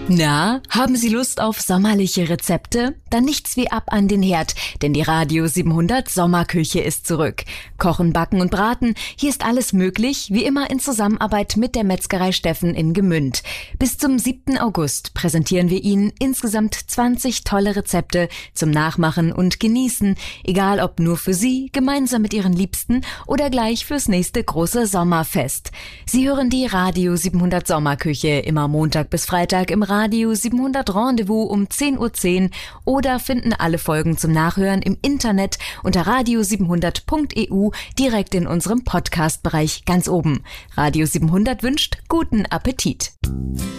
Na, haben Sie Lust auf sommerliche Rezepte? Dann nichts wie ab an den Herd, denn die Radio 700 Sommerküche ist zurück. Kochen, backen und braten, hier ist alles möglich, wie immer in Zusammenarbeit mit der Metzgerei Steffen in Gemünd. Bis zum 7. August präsentieren wir Ihnen insgesamt 20 tolle Rezepte zum Nachmachen und Genießen, egal ob nur für Sie, gemeinsam mit Ihren Liebsten oder gleich fürs nächste große Sommerfest. Sie hören die Radio 700 Sommerküche immer Montag bis Freitag im Radio 700 Rendezvous um 10:10 Uhr oder finden alle Folgen zum Nachhören im Internet unter radio700.eu direkt in unserem Podcast-Bereich ganz oben. Radio 700 wünscht guten Appetit.